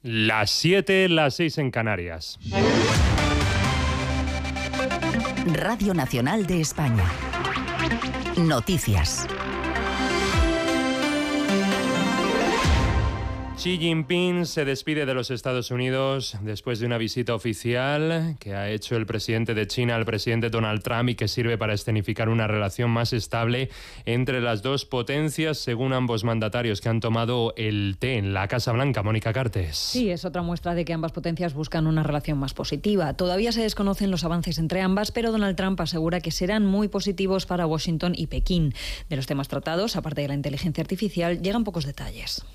Las 7, las 6 en Canarias. Radio Nacional de España. Noticias. Xi Jinping se despide de los Estados Unidos después de una visita oficial que ha hecho el presidente de China al presidente Donald Trump y que sirve para escenificar una relación más estable entre las dos potencias, según ambos mandatarios que han tomado el té en la Casa Blanca. Mónica Cartes. Sí, es otra muestra de que ambas potencias buscan una relación más positiva. Todavía se desconocen los avances entre ambas, pero Donald Trump asegura que serán muy positivos para Washington y Pekín. De los temas tratados, aparte de la inteligencia artificial, llegan pocos detalles.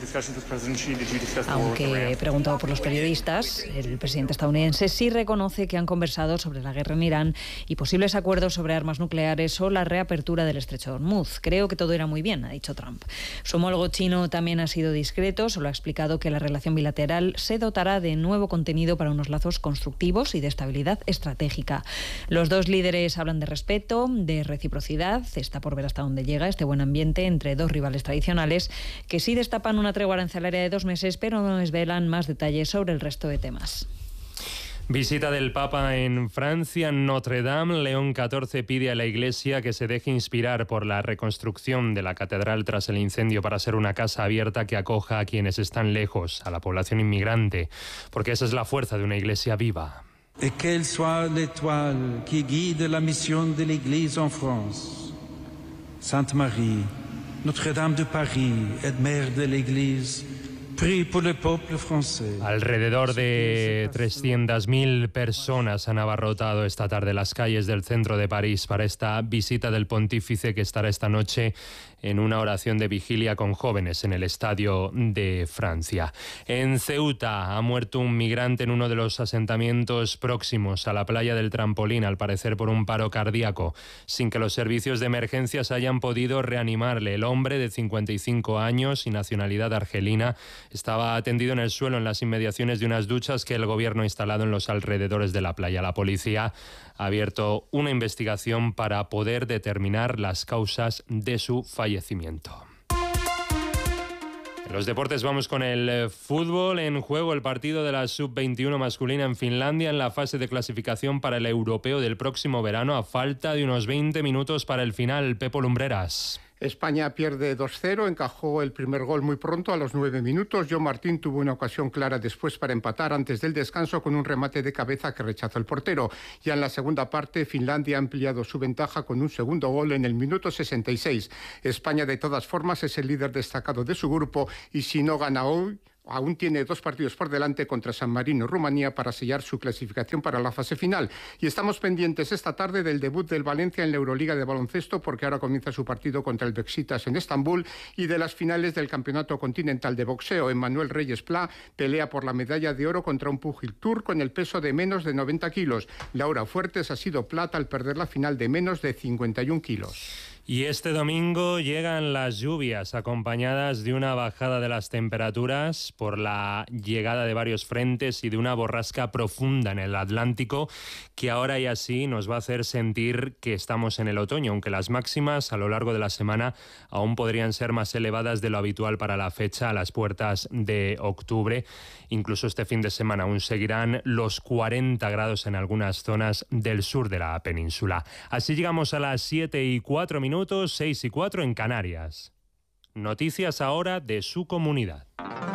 Aunque preguntado por los periodistas, el presidente estadounidense sí reconoce que han conversado sobre la guerra en Irán y posibles acuerdos sobre armas nucleares o la reapertura del estrecho de Hormuz. Creo que todo irá muy bien, ha dicho Trump. Su homólogo chino también ha sido discreto, solo ha explicado que la relación bilateral se dotará de nuevo contenido para unos lazos constructivos y de estabilidad estratégica. Los dos líderes hablan de respeto, de reciprocidad. Está por ver hasta dónde llega este buen ambiente entre dos rivales tradicionales que sí destapan una tregua arancelaria de 2 meses, pero no desvelan más detalles sobre el resto de temas. Visita del Papa en Francia, Notre Dame. León XIV pide a la Iglesia que se deje inspirar por la reconstrucción de la catedral tras el incendio para ser una casa abierta que acoja a quienes están lejos, a la población inmigrante, porque esa es la fuerza de una Iglesia viva. Et qu'elle soit l'étoile qui guide la mission de l'Église en France. Sainte Marie, Notre-Dame de Paris, et mère de l'Église, prie pour le peuple français. Alrededor de 300.000 personas han abarrotado esta tarde las calles del centro de París para esta visita del pontífice que estará esta noche en una oración de vigilia con jóvenes en el Estadio de Francia. En Ceuta ha muerto un migrante en uno de los asentamientos próximos a la playa del Trampolín, al parecer por un paro cardíaco, sin que los servicios de emergencias hayan podido reanimarle. El hombre, de 55 años y nacionalidad argelina, estaba tendido en el suelo en las inmediaciones de unas duchas que el gobierno ha instalado en los alrededores de la playa. La policía ha abierto una investigación para poder determinar las causas de su fallecimiento. En los deportes vamos con el fútbol. En juego el partido de la Sub-21 masculina en Finlandia en la fase de clasificación para el europeo del próximo verano, a falta de unos 20 minutos para el final. Pepo Lumbreras. España pierde 2-0, encajó el primer gol muy pronto, a los 9 minutos. John Martín tuvo una ocasión clara después para empatar antes del descanso con un remate de cabeza que rechazó el portero. Ya en la segunda parte, Finlandia ha ampliado su ventaja con un segundo gol en el minuto 66. España, de todas formas, es el líder destacado de su grupo y si no gana hoy, aún tiene 2 partidos por delante contra San Marino y Rumanía para sellar su clasificación para la fase final. Y estamos pendientes esta tarde del debut del Valencia en la Euroliga de baloncesto, porque ahora comienza su partido contra el Beşiktaş en Estambul, y de las finales del Campeonato Continental de Boxeo. Emmanuel Reyes Pla pelea por la medalla de oro contra un púgil turco en el peso de menos de 90 kilos. Laura Fuertes ha sido plata al perder la final de menos de 51 kilos. Y este domingo llegan las lluvias, acompañadas de una bajada de las temperaturas por la llegada de varios frentes y de una borrasca profunda en el Atlántico, que ahora y así nos va a hacer sentir que estamos en el otoño, aunque las máximas a lo largo de la semana aún podrían ser más elevadas de lo habitual para la fecha, a las puertas de octubre. Incluso este fin de semana aún seguirán los 40 grados en algunas zonas del sur de la península. Así llegamos a las 7:04, 6:04 en Canarias. Noticias ahora de su comunidad.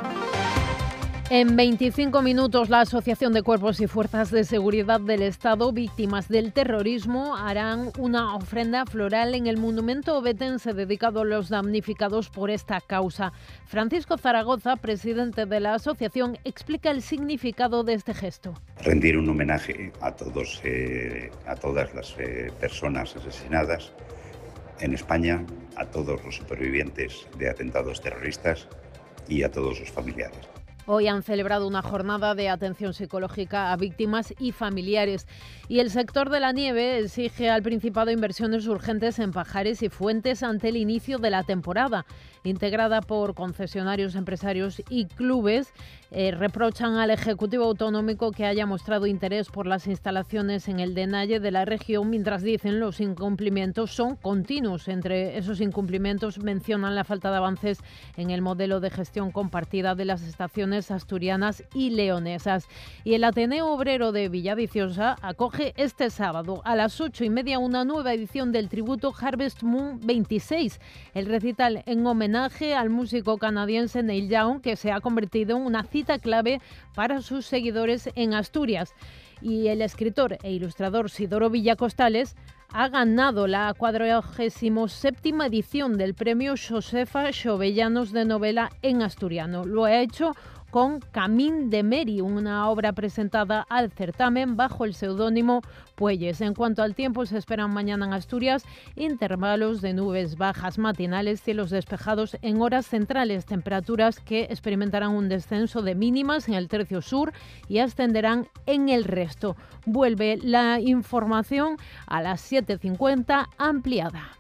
En 25 minutos, la Asociación de Cuerpos y Fuerzas de Seguridad del Estado Víctimas del Terrorismo harán una ofrenda floral en el monumento ovetense dedicado a los damnificados por esta causa. Francisco Zaragoza, presidente de la asociación, explica el significado de este gesto. Rendir un homenaje a todas las personas asesinadas en España, a todos los supervivientes de atentados terroristas y a todos sus familiares. Hoy han celebrado una jornada de atención psicológica a víctimas y familiares. Y el sector de la nieve exige al Principado inversiones urgentes en Pajares y Fuentes ante el inicio de la temporada. Integrada por concesionarios, empresarios y clubes, reprochan al Ejecutivo Autonómico que haya mostrado interés por las instalaciones en el Denalle de la región, mientras dicen los incumplimientos son continuos. Entre esos incumplimientos mencionan la falta de avances en el modelo de gestión compartida de las estaciones regiones asturianas y leonesas. Y el Ateneo Obrero de Villaviciosa acoge este sábado a las 8:30 una nueva edición del tributo Harvest Moon 26, el recital en homenaje al músico canadiense Neil Young, que se ha convertido en una cita clave para sus seguidores en Asturias. Y el escritor e ilustrador Sidoro Villacostales ha ganado la 47ª edición del premio Josefa Xovellanos de novela en asturiano. Lo ha hecho con Camín de Meri, una obra presentada al certamen bajo el seudónimo Puelles. En cuanto al tiempo, se esperan mañana en Asturias intervalos de nubes bajas matinales, cielos despejados en horas centrales, temperaturas que experimentarán un descenso de mínimas en el tercio sur y ascenderán en el resto. Vuelve la información a las 7:50 ampliada.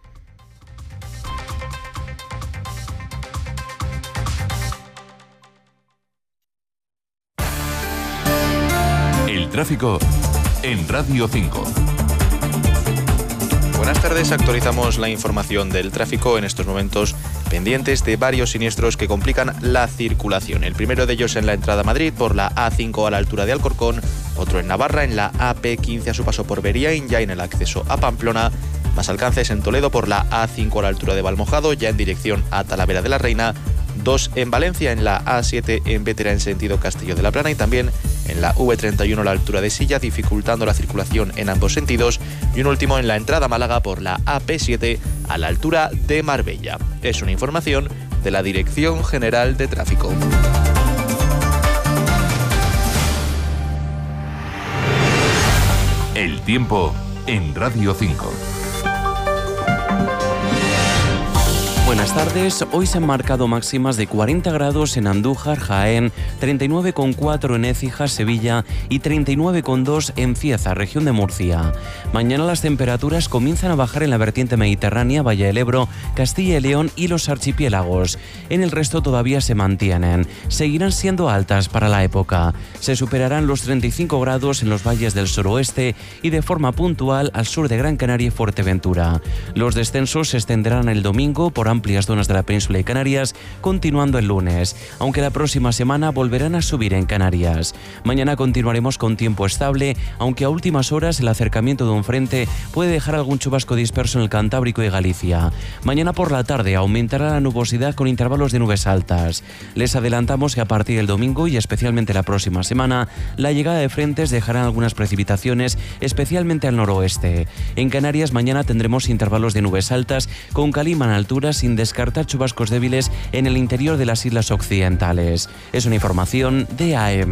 El tráfico en Radio 5. Buenas tardes, actualizamos la información del tráfico en estos momentos pendientes de varios siniestros que complican la circulación. El primero de ellos en la entrada a Madrid por la A5 a la altura de Alcorcón, otro en Navarra en la AP15 a su paso por Beriaín, ya en el acceso a Pamplona. Más alcances en Toledo por la A5 a la altura de Valmojado, ya en dirección a Talavera de la Reina. 2 en Valencia en la A7 en Bétera en sentido Castillo de la Plana y también en la V31 a la altura de Silla, dificultando la circulación en ambos sentidos. Y un último en la entrada a Málaga por la AP7 a la altura de Marbella. Es una información de la Dirección General de Tráfico. El tiempo en Radio 5. Buenas tardes, hoy se han marcado máximas de 40 grados en Andújar, Jaén, 39,4 en Écija, Sevilla y 39,2 en Cieza, región de Murcia. Mañana las temperaturas comienzan a bajar en la vertiente mediterránea, Valle del Ebro, Castilla y León y los archipiélagos. En el resto todavía se mantienen. Seguirán siendo altas para la época. Se superarán los 35 grados en los valles del suroeste y de forma puntual al sur de Gran Canaria y Fuerteventura. Los descensos se extenderán el domingo por amplias zonas de la península y Canarias, continuando el lunes, aunque la próxima semana volverán a subir en Canarias. Mañana continuaremos con tiempo estable, aunque a últimas horas el acercamiento de un frente puede dejar algún chubasco disperso en el Cantábrico y Galicia. Mañana por la tarde aumentará la nubosidad con intervalos de nubes altas. Les adelantamos que a partir del domingo y especialmente la próxima semana, la llegada de frentes dejarán algunas precipitaciones, especialmente al noroeste. En Canarias mañana tendremos intervalos de nubes altas con calima en alturas, sin descartar chubascos débiles en el interior de las islas occidentales. Es una información de AM.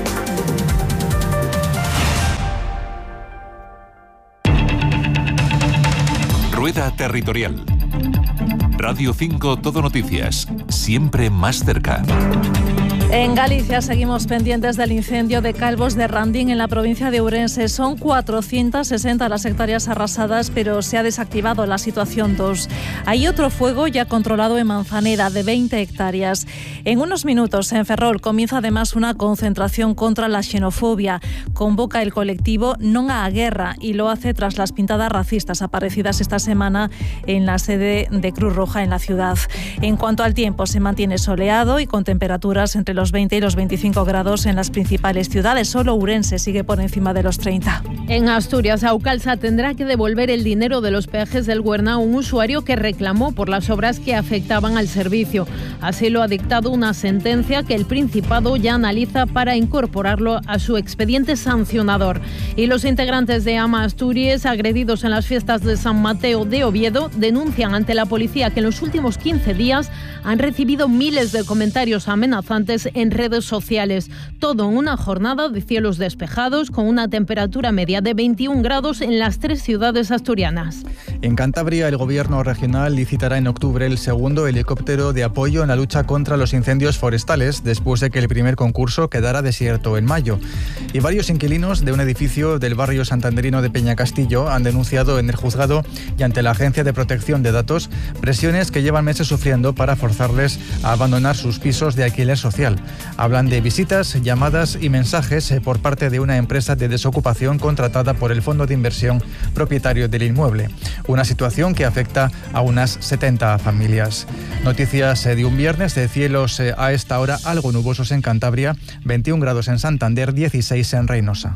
Rueda Territorial. Radio 5 Todo Noticias, siempre más cerca. En Galicia seguimos pendientes del incendio de Calvos de Randín en la provincia de Ourense. Son 460 las hectáreas arrasadas, pero se ha desactivado la situación 2. Hay otro fuego ya controlado en Manzaneda de 20 hectáreas. En unos minutos en Ferrol comienza además una concentración contra la xenofobia. Convoca el colectivo Non á Guerra y lo hace tras las pintadas racistas aparecidas esta semana en la sede de Cruz Roja en la ciudad. En cuanto al tiempo, se mantiene soleado y con temperaturas entre los 20 y los 25 grados en las principales ciudades. Solo Ourense sigue por encima de los 30. En Asturias, Aucalsa tendrá que devolver el dinero de los peajes del Güerna a un usuario que reclamó por las obras que afectaban al servicio. Así lo ha dictado una sentencia que el Principado ya analiza para incorporarlo a su expediente sancionador. Y los integrantes de AMA Asturias, agredidos en las fiestas de San Mateo de Oviedo, denuncian ante la policía que en los últimos 15 días han recibido miles de comentarios amenazantes en redes sociales. Todo en una jornada de cielos despejados con una temperatura media de 21 grados en las 3 ciudades asturianas. En Cantabria, el gobierno regional licitará en octubre el segundo helicóptero de apoyo en la lucha contra los incendios forestales, después de que el primer concurso quedara desierto en mayo. Y varios inquilinos de un edificio del barrio santanderino de Peñacastillo han denunciado en el juzgado y ante la Agencia de Protección de Datos presiones que llevan meses sufriendo para forzarles a abandonar sus pisos de alquiler social. Nacional. Hablan de visitas, llamadas y mensajes por parte de una empresa de desocupación contratada por el fondo de inversión propietario del inmueble. Una situación que afecta a unas 70 familias. Noticias de un viernes de cielos a esta hora algo nubosos en Cantabria, 21 grados en Santander, 16 en Reynosa.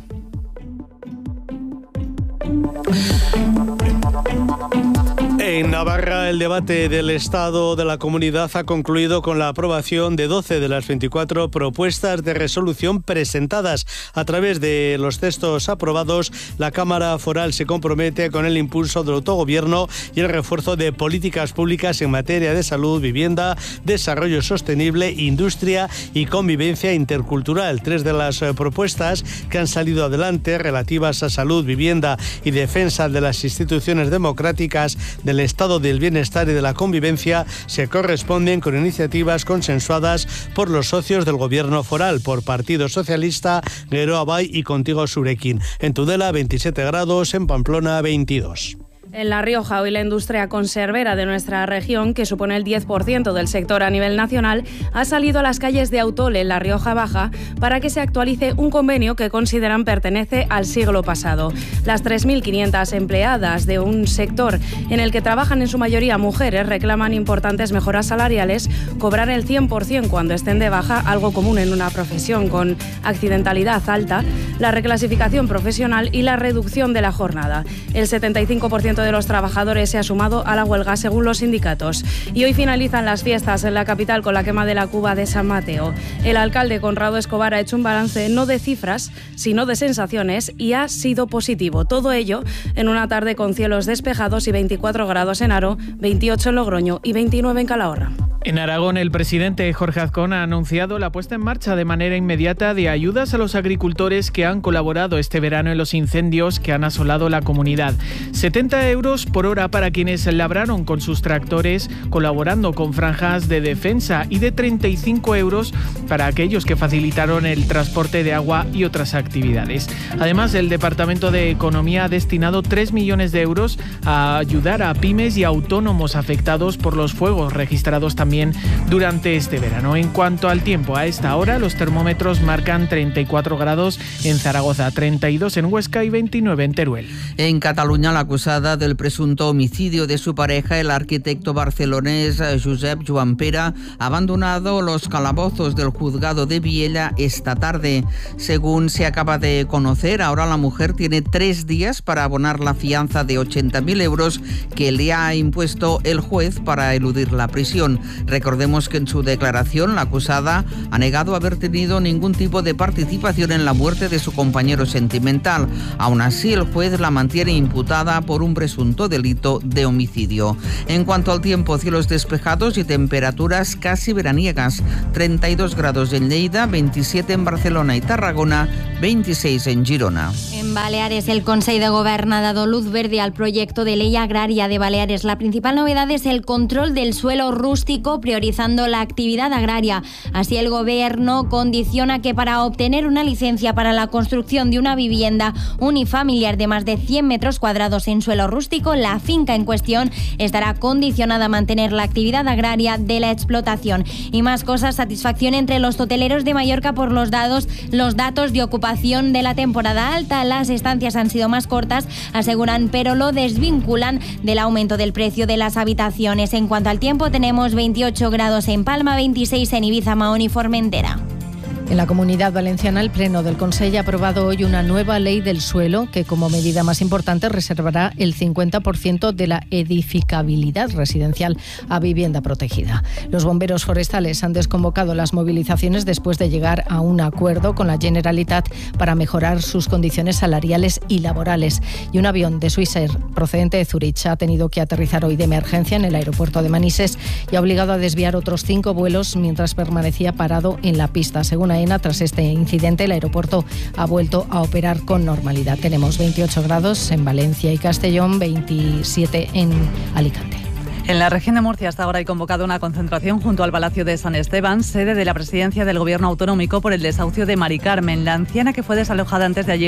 En Navarra, el debate del Estado de la Comunidad ha concluido con la aprobación de 12 de las 24 propuestas de resolución presentadas. A través de los textos aprobados, la Cámara Foral se compromete con el impulso del autogobierno y el refuerzo de políticas públicas en materia de salud, vivienda, desarrollo sostenible, industria y convivencia intercultural. 3 de las propuestas que han salido adelante, relativas a salud, vivienda y defensa de las instituciones democráticas, del estado del bienestar y de la convivencia, se corresponden con iniciativas consensuadas por los socios del gobierno foral, por Partido Socialista, Geroa Bai y Contigo Zurekin. En Tudela, 27 grados, en Pamplona, 22. En La Rioja, hoy la industria conservera de nuestra región, que supone el 10% del sector a nivel nacional, ha salido a las calles de Autol, en La Rioja Baja, para que se actualice un convenio que consideran pertenece al siglo pasado. Las 3.500 empleadas de un sector en el que trabajan en su mayoría mujeres reclaman importantes mejoras salariales, cobrar el 100% cuando estén de baja, algo común en una profesión con accidentalidad alta, la reclasificación profesional y la reducción de la jornada. El 75% de los trabajadores se ha sumado a la huelga según los sindicatos. Y hoy finalizan las fiestas en la capital con la quema de la cuba de San Mateo. El alcalde Conrado Escobar ha hecho un balance no de cifras, sino de sensaciones, y ha sido positivo. Todo ello en una tarde con cielos despejados y 24 grados en Haro, 28 en Logroño y 29 en Calahorra. En Aragón, el presidente Jorge Azcón ha anunciado la puesta en marcha de manera inmediata de ayudas a los agricultores que han colaborado este verano en los incendios que han asolado la comunidad. 70 euros por hora para quienes labraron con sus tractores colaborando con franjas de defensa y de 35 euros para aquellos que facilitaron el transporte de agua y otras actividades. Además, el Departamento de Economía ha destinado 3 millones de euros a ayudar a pymes y autónomos afectados por los fuegos registrados también durante este verano. En cuanto al tiempo, a esta hora los termómetros marcan 34 grados en Zaragoza, 32 en Huesca y 29 en Teruel. En Cataluña, la acusada del presunto homicidio de su pareja, el arquitecto barcelonés Josep Joan Pera, ha abandonado los calabozos del juzgado de Viella esta tarde. Según se acaba de conocer, ahora la mujer tiene 3 días para abonar la fianza de 80.000 euros que le ha impuesto el juez para eludir la prisión. Recordemos que en su declaración la acusada ha negado haber tenido ningún tipo de participación en la muerte de su compañero sentimental. Aún así, el juez la mantiene imputada por un presunto delito de homicidio. En cuanto al tiempo, cielos despejados y temperaturas casi veraniegas. 32 grados en Lleida, 27 en Barcelona y Tarragona, 26 en Girona. En Baleares, el Consell de Govern ha dado luz verde al proyecto de ley agraria de Baleares. La principal novedad es el control del suelo rústico, priorizando la actividad agraria. Así, el Gobierno condiciona que para obtener una licencia para la construcción de una vivienda unifamiliar de más de 100 metros cuadrados en suelo rústico, la finca en cuestión estará condicionada a mantener la actividad agraria de la explotación. Y más cosas, satisfacción entre los hoteleros de Mallorca por los datos de ocupación de la temporada alta. Las estancias han sido más cortas, aseguran, pero lo desvinculan del aumento del precio de las habitaciones. En cuanto al tiempo, tenemos 28 grados en Palma, 26 en Ibiza, Mahón y Formentera. En la Comunidad Valenciana, el Pleno del Consell ha aprobado hoy una nueva ley del suelo que, como medida más importante, reservará el 50% de la edificabilidad residencial a vivienda protegida. Los bomberos forestales han desconvocado las movilizaciones después de llegar a un acuerdo con la Generalitat para mejorar sus condiciones salariales y laborales. Y un avión de Swissair procedente de Zurich ha tenido que aterrizar hoy de emergencia en el aeropuerto de Manises y ha obligado a desviar otros 5 vuelos mientras permanecía parado en la pista. Según AENA, tras este incidente, el aeropuerto ha vuelto a operar con normalidad. Tenemos 28 grados en Valencia y Castellón, 27 en Alicante. En la región de Murcia hasta ahora hay convocado una concentración junto al Palacio de San Esteban, sede de la presidencia del Gobierno autonómico, por el desahucio de Mari Carmen, la anciana que fue desalojada antes de ayer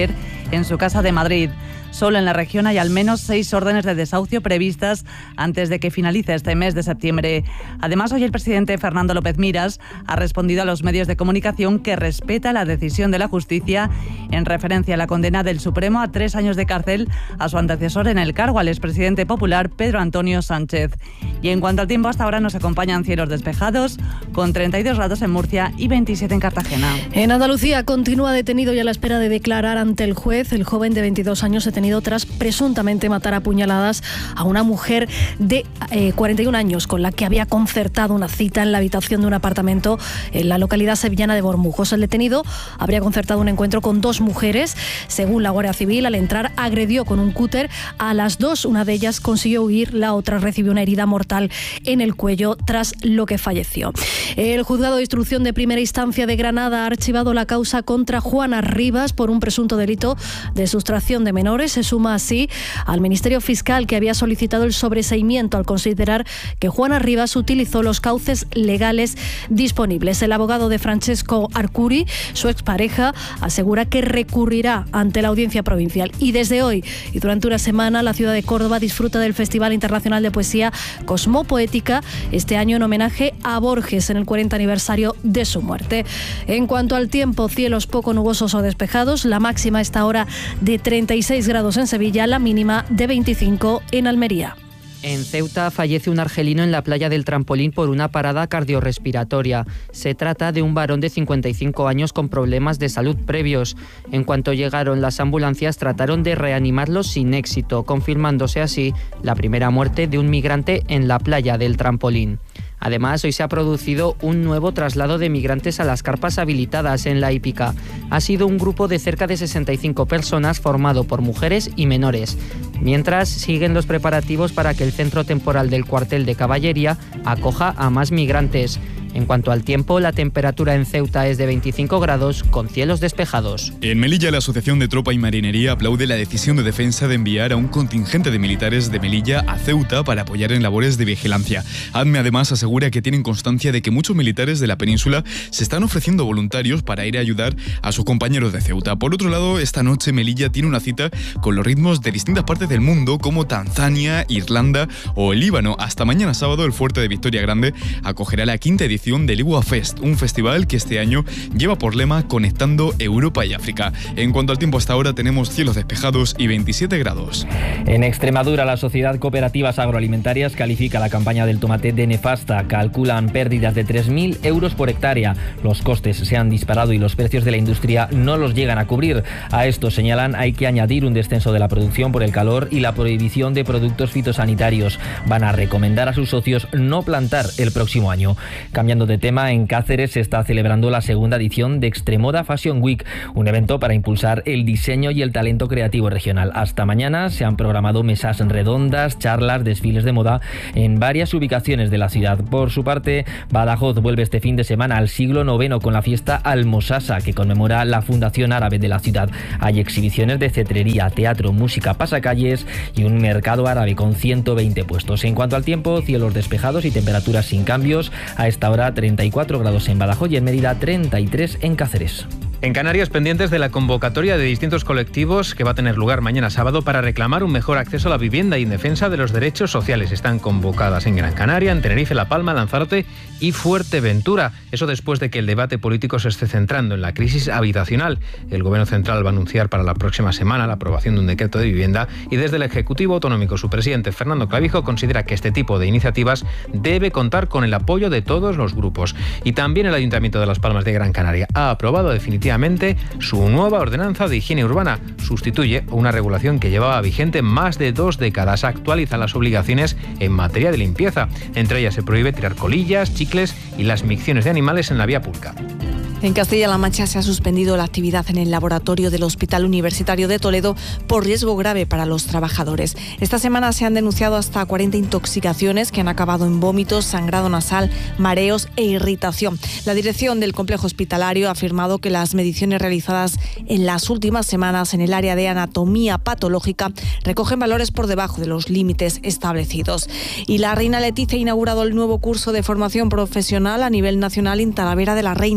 en su casa de Madrid. Solo en la región hay al menos 6 órdenes de desahucio previstas antes de que finalice este mes de septiembre. Además, hoy el presidente Fernando López Miras ha respondido a los medios de comunicación que respeta la decisión de la justicia en referencia a la condena del Supremo a 3 años de cárcel a su antecesor en el cargo, al expresidente popular Pedro Antonio Sánchez. Y en cuanto al tiempo, hasta ahora nos acompañan cielos despejados, con 32 grados en Murcia y 27 en Cartagena. En Andalucía continúa detenido y a la espera de declarar ante el juez. El joven de 22 años detenido tras presuntamente matar a puñaladas a una mujer de 41 años con la que había concertado una cita en la habitación de un apartamento en la localidad sevillana de Bormujos. El detenido habría concertado un encuentro con 2 mujeres. Según la Guardia Civil, al entrar agredió con un cúter a las 2. Una de ellas consiguió huir, la otra recibió una herida mortal en el cuello, tras lo que falleció. El juzgado de instrucción de primera instancia de Granada ha archivado la causa contra Juana Rivas por un presunto delito de sustracción de menores. Se suma así al Ministerio Fiscal, que había solicitado el sobreseimiento al considerar que Juana Rivas utilizó los cauces legales disponibles. El abogado de Francesco Arcuri, su expareja, asegura que recurrirá ante la Audiencia Provincial. Y desde hoy y durante una semana, la ciudad de Córdoba disfruta del Festival Internacional de Poesía Cosmopoética, este año en homenaje a Borges en el 40 aniversario de su muerte. En cuanto al tiempo, cielos poco nubosos o despejados, la máxima está ahora de 36 grados en Sevilla, la mínima de 25 en Almería. En Ceuta fallece un argelino en la playa del Trampolín por una parada cardiorrespiratoria. Se trata de un varón de 55 años con problemas de salud previos. En cuanto llegaron las ambulancias, trataron de reanimarlo sin éxito, confirmándose así la primera muerte de un migrante en la playa del Trampolín. Además, hoy se ha producido un nuevo traslado de migrantes a las carpas habilitadas en La Hípica. Ha sido un grupo de cerca de 65 personas formado por mujeres y menores. Mientras, siguen los preparativos para que el centro temporal del cuartel de caballería acoja a más migrantes. En cuanto al tiempo, la temperatura en Ceuta es de 25 grados con cielos despejados. En Melilla, la Asociación de Tropa y Marinería aplaude la decisión de Defensa de enviar a un contingente de militares de Melilla a Ceuta para apoyar en labores de vigilancia. ADME además asegura que tienen constancia de que muchos militares de la península se están ofreciendo voluntarios para ir a ayudar a sus compañeros de Ceuta. Por otro lado, esta noche Melilla tiene una cita con los ritmos de distintas partes del mundo como Tanzania, Irlanda o el Líbano. Hasta mañana sábado, el fuerte de Victoria Grande acogerá la 5ª edición del Igua Fest, un festival que este año lleva por lema Conectando Europa y África. En cuanto al tiempo, hasta ahora tenemos cielos despejados y 27 grados. En Extremadura, la Sociedad Cooperativas Agroalimentarias califica la campaña del tomate de nefasta. Calculan pérdidas de 3.000 euros por hectárea. Los costes se han disparado y los precios de la industria no los llegan a cubrir. A esto, señalan, hay que añadir un descenso de la producción por el calor y la prohibición de productos fitosanitarios. Van a recomendar a sus socios no plantar el próximo año. Cambiando de tema, en Cáceres se está celebrando la 2ª edición de Extremoda Fashion Week, un evento para impulsar el diseño y el talento creativo regional. Hasta mañana se han programado mesas redondas, charlas, desfiles de moda en varias ubicaciones de la ciudad. Por su parte, Badajoz vuelve este fin de semana al siglo IX con la fiesta Almosasa, que conmemora la fundación árabe de la ciudad. Hay exhibiciones de cetrería, teatro, música, pasacalles y un mercado árabe con 120 puestos. En cuanto al tiempo, cielos despejados y temperaturas sin cambios. A esta hora 34 grados en Badajoz y en Mérida 33 en Cáceres. En Canarias, pendientes de la convocatoria de distintos colectivos que va a tener lugar mañana sábado para reclamar un mejor acceso a la vivienda y en defensa de los derechos sociales. Están convocadas en Gran Canaria, en Tenerife, La Palma, Lanzarote y Fuerteventura. Eso después de que el debate político se esté centrando en la crisis habitacional. El Gobierno Central va a anunciar para la próxima semana la aprobación de un decreto de vivienda y desde el Ejecutivo Autonómico su presidente Fernando Clavijo considera que este tipo de iniciativas debe contar con el apoyo de todos los grupos. Y también el Ayuntamiento de Las Palmas de Gran Canaria ha aprobado definitivamente su nueva ordenanza de higiene urbana. Sustituye una regulación que llevaba vigente más de 2 décadas. Actualiza las obligaciones en materia de limpieza. Entre ellas se prohíbe tirar colillas, chicles y las micciones de animales en la vía pública. En Castilla-La Mancha se ha suspendido la actividad en el laboratorio del Hospital Universitario de Toledo por riesgo grave para los trabajadores. Esta semana se han denunciado hasta 40 intoxicaciones que han acabado en vómitos, sangrado nasal, mareos e irritación. La dirección del complejo hospitalario ha afirmado que las mediciones realizadas en las últimas semanas en el área de anatomía patológica recogen valores por debajo de los límites establecidos. Y la reina Letizia ha inaugurado el nuevo curso de formación profesional a nivel nacional en Talavera de la Reina.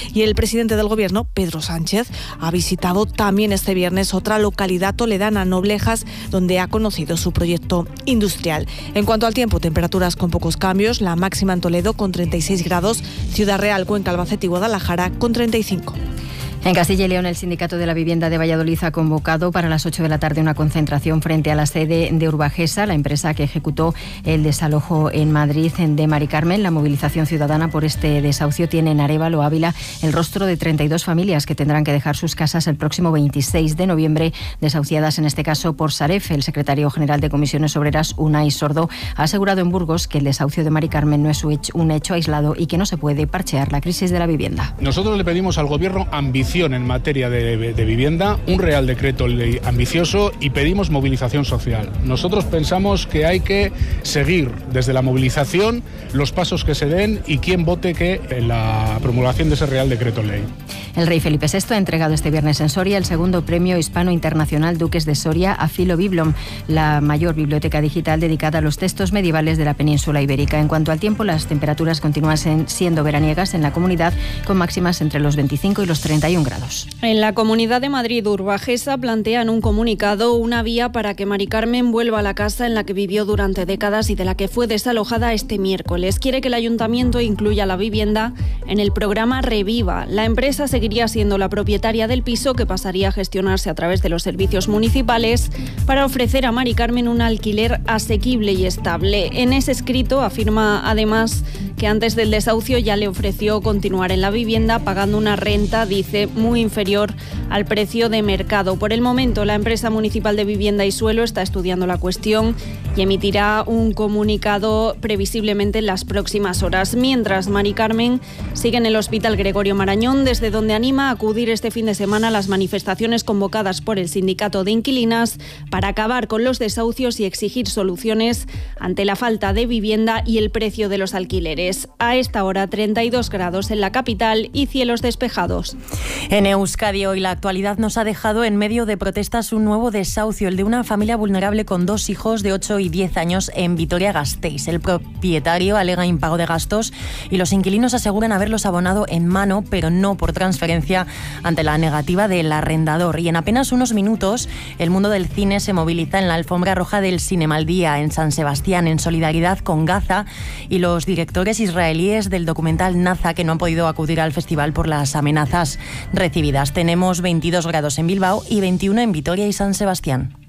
Y el presidente del Gobierno, Pedro Sánchez, ha visitado también este viernes otra localidad toledana, Noblejas, donde ha conocido su proyecto industrial. En cuanto al tiempo, temperaturas con pocos cambios, la máxima en Toledo con 36 grados, Ciudad Real, Cuenca, Albacete y Guadalajara con 35. En Castilla y León, el Sindicato de la Vivienda de Valladolid ha convocado para las 8 de la tarde una concentración frente a la sede de Urbagesa, la empresa que ejecutó el desalojo en Madrid de Mari Carmen. La movilización ciudadana por este desahucio tiene en Arévalo, Ávila, el rostro de 32 familias que tendrán que dejar sus casas el próximo 26 de noviembre, desahuciadas en este caso por Saref. El secretario general de Comisiones Obreras, Unai Sordo, ha asegurado en Burgos que el desahucio de Mari Carmen no es un hecho aislado y que no se puede parchear la crisis de la vivienda. Nosotros le pedimos al Gobierno ambición en materia de vivienda, un Real Decreto Ley ambicioso y pedimos movilización social. Nosotros pensamos que hay que seguir desde la movilización los pasos que se den y quién vote que en la promulgación de ese Real Decreto Ley. El rey Felipe VI ha entregado este viernes en Soria el segundo premio hispano internacional Duques de Soria a Filo Biblom, la mayor biblioteca digital dedicada a los textos medievales de la península ibérica. En cuanto al tiempo, las temperaturas continúan siendo veraniegas en la comunidad, con máximas entre los 25 y los 31 grados. En la Comunidad de Madrid, Urbagesa plantea en un comunicado una vía para que Mari Carmen vuelva a la casa en la que vivió durante décadas y de la que fue desalojada este miércoles. Quiere que el ayuntamiento incluya la vivienda en el programa Reviva. La empresa seguiría siendo la propietaria del piso, que pasaría a gestionarse a través de los servicios municipales para ofrecer a Mari Carmen un alquiler asequible y estable. En ese escrito afirma además que antes del desahucio ya le ofreció continuar en la vivienda pagando una renta, dice, muy inferior al precio de mercado. Por el momento, la empresa municipal de vivienda y suelo está estudiando la cuestión y emitirá un comunicado previsiblemente en las próximas horas. Mientras, Mari Carmen sigue en el Hospital Gregorio Marañón, desde donde anima a acudir este fin de semana a las manifestaciones convocadas por el Sindicato de Inquilinas para acabar con los desahucios y exigir soluciones ante la falta de vivienda y el precio de los alquileres. A esta hora, 32 grados en la capital y cielos despejados. En Euskadi hoy la actualidad nos ha dejado en medio de protestas un nuevo desahucio, el de una familia vulnerable con 2 hijos de 8 y 10 años en Vitoria-Gasteiz. El propietario alega impago de gastos y los inquilinos aseguran haberlos abonado en mano, pero no por transferencia, ante la negativa del arrendador. Y en apenas unos minutos, el mundo del cine se moviliza en la alfombra roja del Cinema al Día en San Sebastián, en solidaridad con Gaza y los directores israelíes del documental Naza, que no han podido acudir al festival por las amenazas recibidas. Tenemos 22 grados en Bilbao y 21 en Vitoria y San Sebastián.